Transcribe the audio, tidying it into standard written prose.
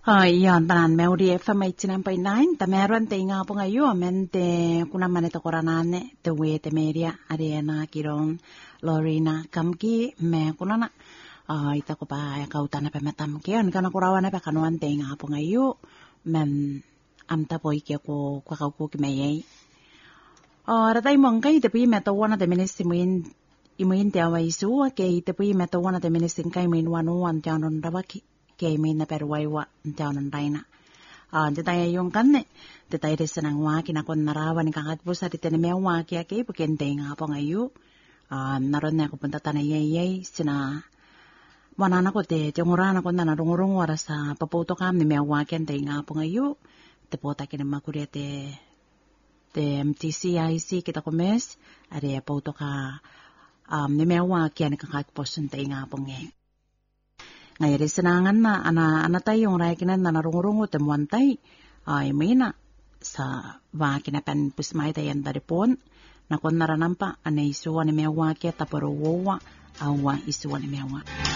Iyon tanan meudi FM 89.9 ta meron te nga po ngayon mente kuna man ito koranane te we te media arena kirong Lorena kamki me kuna na ita ko pa kautan na pemetam kian kana kurawan na pa kanuan te nga po ngayon men amta po ikya ko kakau ki meyay ratay mongkay te pi metawana te ministimuin imuin te away su ke te pi metawana te ministin kay min wanuan janon rabaki kay may na perwaywa taon ng Rayna. Detay yung kanne, detay rin sa nang waki na kung narawan ng kakatpo sa rita ni may waki akay, pagkintay nga po ngayon. Naroon na ako punta tanayayay, sina manana ko te, tiyungurana ko na narungurung wara sa paputo kam ni may waki antay nga po ngayon. Te po taki na makurya te MTCIC kita kumes, ari paputo ka ni may waki ang kakatpo sa antay nga po ngayon. Ngayon sinangan na anatay yung rakinan na narungurungo temuantay ay may na sa wakinapan pusmay tayan daripon na kung naranampa anay isuwa ni mewa kaya taparuwa awa isuwa ni mewa.